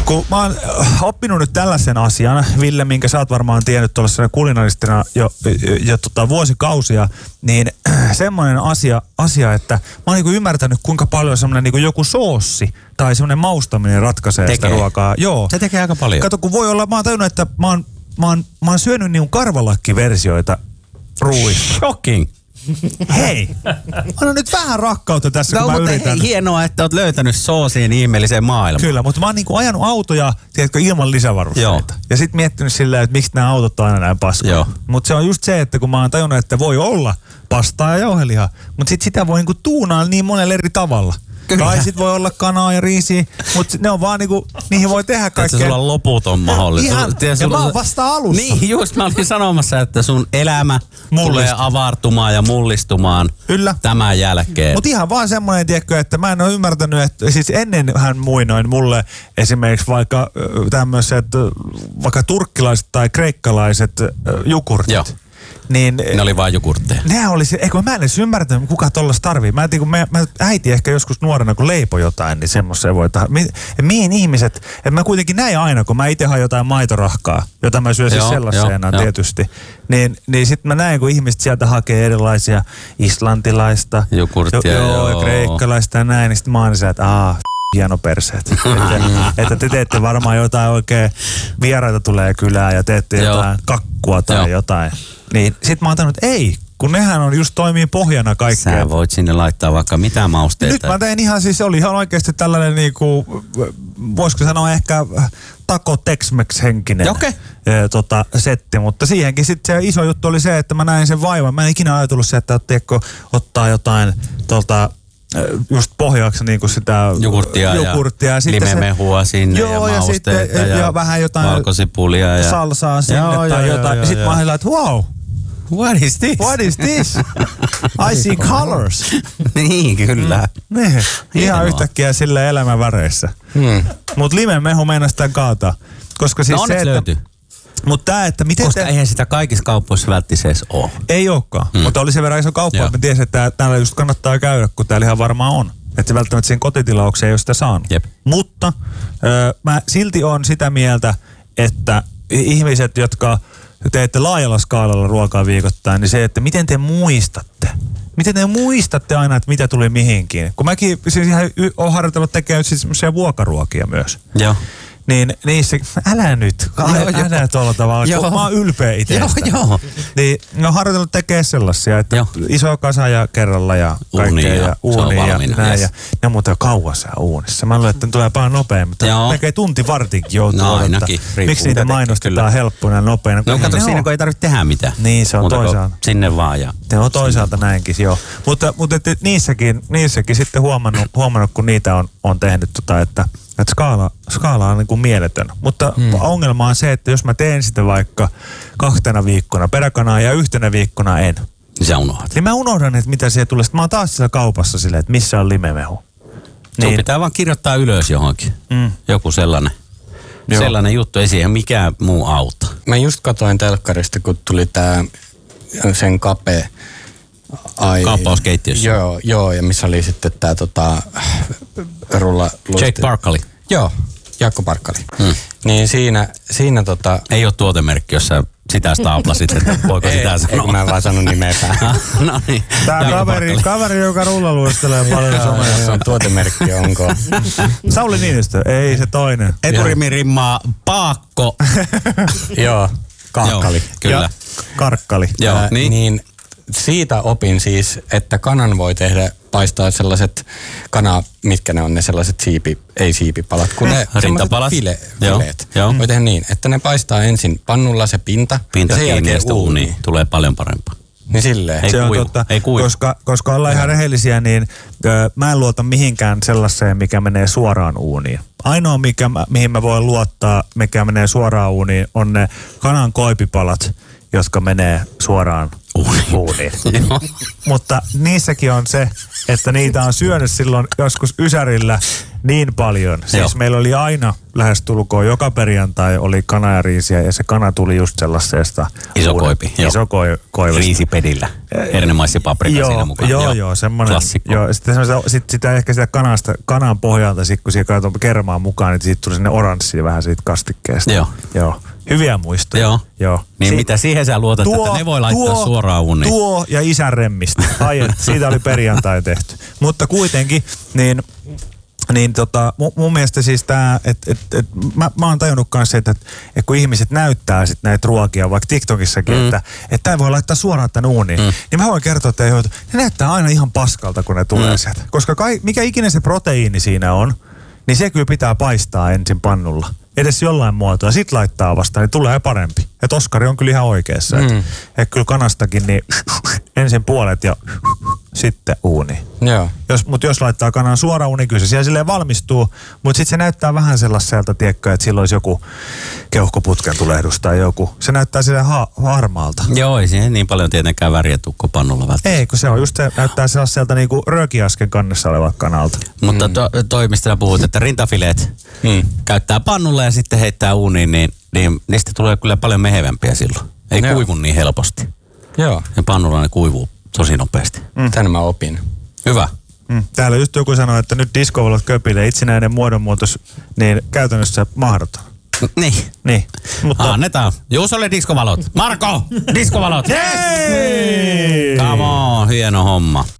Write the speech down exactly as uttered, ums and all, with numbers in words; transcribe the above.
kun mä oon oppinut nyt tällaisen asian, Ville, minkä sä oot varmaan tiennyt tuollaisena kulinaristina jo, jo, jo tota, vuosikausia, niin semmoinen asia, asia, että mä oon niinku ymmärtänyt, kuinka paljon semmoinen niinku joku soossi tai semmoinen maustaminen ratkaisee tekee. Sitä ruokaa. Joo. Se tekee aika paljon. Kato, kun voi olla, mä oon tajunnut, että mä oon, mä oon, mä oon syönyt niinku karvalakkiversioita ruuista. Shocking. Hei, anna nyt vähän rakkautta tässä, no, kun mä mutta yritän. Hei, hienoa, että oot löytänyt soosiin ihmeelliseen maailmaan. Kyllä, mutta mä oon niinku ajanut autoja, tiedätkö, ilman lisävarusteita. Joo. Ja sit miettinyt silleen, että miksi nämä autot on aina näin paskoja. Mutta se on just se, että kun mä oon tajunnut, että voi olla pastaa ja jauhelihaa, mutta sit sitä voi niinku tuunaa niin monella eri tavalla. Kyllä. Tai sit voi olla kanaa ja riisiä, mutta ne on vaan niinku, niihin voi tehdä kaikkea. Että sulla on loputon mahdollisuus. Ihan, ja sulla... mä oon vasta alussa. Niin, just mä olin sanomassa, että sun elämä Mullistu. tulee avartumaan ja mullistumaan Kyllä. tämän jälkeen. Mutta ihan vaan semmoinen, tiedätkö, että mä en ole ymmärtänyt, että siis ennen hän muinoin mulle esimerkiksi vaikka tämmöiset, vaikka turkkilaiset tai kreikkalaiset jukurtit. Joo. Niin, ne oli vaan jukurtteja. Ne oli se, eikö mä en edes ymmärtänyt, kuka tollaista tarvii. Mä en tiedä, kun mä, mä äiti ehkä joskus nuorena, kun leipoi jotain, niin semmoista voi taha. Mi, mihin ihmiset, että mä kuitenkin näin aina, kun mä itse hain jotain maitorahkaa, jota mä syön siis sellaisena tietysti, niin, niin sit mä näin, kun ihmiset sieltä hakee erilaisia islantilaista, jukurttia, jo, joo, joo. ja kreikkalaista ja näin, niin sit mä aina sillä, että aah, hieno perseet. että, että te teette varmaan jotain oikein vieraita tulee kylään ja teette jotain kakkua tai joo. jotain. Niin sit mä oon tannut, että ei, kun nehän on just toimii pohjana kaikkea. Sä voit sinne laittaa vaikka mitä mausteita. Nyt mä tein ihan siis, oli ihan oikeasti tällainen niinku, voisiko sanoa ehkä taco Tex-Mex henkinen okay. e, tota, setti, mutta siihenkin sitten se iso juttu oli se, että mä näin sen vaivan. Mä en ikinä ajatellut se, että tiedätkö, ottaa jotain tuolta just pohjaaksi niinku sitä jukurttia, jukurttia ja limemehua sinne joo, ja mausteita ja, sitten, ja, ja vähän jotain valkosipulia ja salsaa sinne joo, tai joo, jotain. Joo, ja sitten mä olin, että wow. What is this? What is this? I see colors. Niin, kyllä. Mm. Niin, ihan yhtäkkiä sille elämän väreissä. Hmm. Mut limemehu meinaa sitä kaataa. Koska siis no se, että... löytyy. Mutta tää, että miten koska te... eihän sitä kaikissa kaupoissa välttisees ole. Ei olekaan, hmm. mutta oli sen verran iso kauppa, että mä tiesin, että täällä just kannattaa käydä, kun täällä ihan varmaan on. Että välttämättä siihen kotitilaukseen ei ole sitä saanut. Jep. Mutta ö, mä silti on sitä mieltä, että ihmiset, jotka teette laajalla skaalalla ruokaa viikoittain, niin se, että miten te muistatte. Miten te muistatte aina, että mitä tuli mihinkin. Kun mäkin siis ihan oon harjoitellut tekemään siis semmoisia vuokaruokia myös. Joo. Niin niissä, älä nyt, älä, älä tuolla tavalla, joo. kun mä oon ylpeä itsestä. Joo, joo. Niin ne on harjoitellut tekemään sellaisia, että joo. iso kasa ja kerralla ja kaikkea ja uuni ja näin. Yes. Ja ne on muuten kauas ja uunissa. Mä luulen, että ne tulee paljon nopeammin, mutta melkein tunti vartinkin joutuu no, odottaa. Miksi niitä mainostetaan helppona ja nopeana? No kato, siinä kun ei tarvitse tehdä mitään. Niin, se on Muuta toisaalta. Sinne vaan ja... Ne on toisaalta näinkin, joo. Mutta, mutta että niissäkin, niissäkin sitten huomannut, huomannut, kun niitä on, on tehnyt, tota, että Että skaala, skaala on niin kuin mieletön. Mutta hmm. ongelma on se, että jos mä teen sitä vaikka kahtena viikkona peräkanaa ja yhtenä viikkona en. Sä unohdat. Niin mä unohdan, että mitä siellä tulee. Sitten mä oon taas siellä kaupassa silleen, että missä on limemehu. Niin. Sun pitää vaan kirjoittaa ylös johonkin. Mm. Joku sellainen. Joo. Sellainen juttu, ei siihen mikään muu auta. Mä just katsoin telkkarista, kun tuli tää sen kape... Ai, kaappauskeittiössä. Joo, joo, ja missä oli sitten tää tota, rulla... Jake Parkali. Joo, Jaakko Parkali. Hmm. Niin siinä, siinä tota... Ei ole tuotemerkki, jossa sitä staaplasit, että voiko ei, sitä sanoa. Ei, kun mä en vaan sano nimeä päähän. No niin. Tää kaveri, kaveri, joka rullaluistelee paljon somessa. Se on tuotemerkki, onko? Sauli Niinistö, ei se toinen. Eturimirimmaa Paakko. Joo, Kaakkali. Joo, kyllä. Ja Karkkali. Joo, Ää, niin. niin siitä opin siis, että kanan voi tehdä, paistaa sellaiset kana, mitkä ne on ne sellaiset siipi, ei siipipalat, kun ne rintapalat. File, Joo. fileet. Joo. Voi tehdä niin, että ne paistaa ensin pannulla se pinta, Pinta ja sen kiinni jälkeen uuni. uuni. Tulee paljon parempaa. Niin silleen. Ei se kuivu. on totta, ei kuivu. koska, koska ollaan ihan rehellisiä, niin ö, mä en luota mihinkään sellaiseen, mikä menee suoraan uuniin. Ainoa, mikä, mihin mä voin luottaa, mikä menee suoraan uuniin, on ne kanan koipipalat, jotka menee suoraan uuniin. Mutta niissäkin on se, että niitä on syönyt silloin joskus ysärillä Niin paljon. Siis Joo. meillä oli aina lähestulkoon joka perjantai oli kana ja riisiä ja se kana tuli just sellaisesta. Iso koipi, joo. Iso koi, koivasta. Riisipedillä. Hernemaissipaprika siinä mukaan. Joo, joo, joo, semmoinen. Klassikko. Joo, sitten sit, sitä ehkä sitä kanasta, kanan pohjalta, sit, kun siihen katsoo kermaa mukaan, niin siitä tuli sinne oranssi vähän siitä kastikkeesta. Joo. Joo. Hyviä muistoja. Joo. Joo. Niin Si- mitä siihen sä luotat, tuo, että ne voi laittaa tuo, suoraan uuniin? Tuo ja isän remmistä. Ai, et, siitä oli perjantai tehty. Mutta kuitenkin, niin... Niin tota, mun, mun mielestä siis tää, että et, et, mä, mä oon tajunnut kanssa, että et, et kun ihmiset näyttää sit näitä ruokia, vaikka TikTokissakin, mm. että et tää voi laittaa suoraan tän uuniin, mm. niin mä voin kertoa, että ne näyttää aina ihan paskalta, kun ne tulee mm. sieltä. Koska kai, mikä ikinä se proteiini siinä on, niin se kyllä pitää paistaa ensin pannulla. Edes jollain muotoa. Sit laittaa vasta, niin tulee parempi. Että Oskari on kyllä ihan oikeassa. Mm. Että et kyllä kanastakin, niin ensin puolet ja sitten uuni. Joo. Jos, mutta jos laittaa kanan suoraan uuniin, kyllä se siellä silleen valmistuu, mutta sitten se näyttää vähän sellaiselta, tiedätkö, että silloin olisi joku keuhkoputken tulehdus tai joku. Se näyttää silleen ha- harmaalta. Joo, ei siihen niin paljon tietenkään väriä tukko pannulla välttämättä. Ei, kun se on just se, näyttää sellaiselta niinku röökiasken kannessa olevalta kanalta. Mutta mm. to, toi, mistä sä puhut, että rintafileet mm. käyttää pannulla ja sitten heittää uuniin, niin, niin niistä tulee kyllä paljon mehevämpiä silloin. Ei Joo. kuivu niin helposti. Joo. Ja pannulla ne kuivuu tosi nopeasti. Mm. Tän mä opin. Hyvä. Mm. Täällä just joku sanoi, että nyt diskovalot köpille itsenäinen muodonmuutos, niin käytännössä mahdoton. Niin. Niin. Mutta... Annetaan. Juusolle diskovalot. Marko, diskovalot. Hei! Come on, hieno homma.